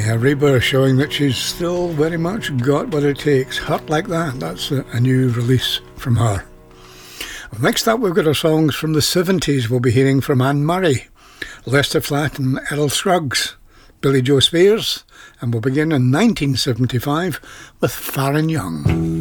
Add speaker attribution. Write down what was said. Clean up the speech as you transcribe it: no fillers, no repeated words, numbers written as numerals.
Speaker 1: Reba showing that she's still very much got what it takes. Hurt Like That, that's a new release from her. Next up, we've got our songs from the 70s. We'll be hearing from Anne Murray, Lester Flatt and Earl Scruggs, Billy Joe Spears, and we'll begin in 1975 with Faron Young.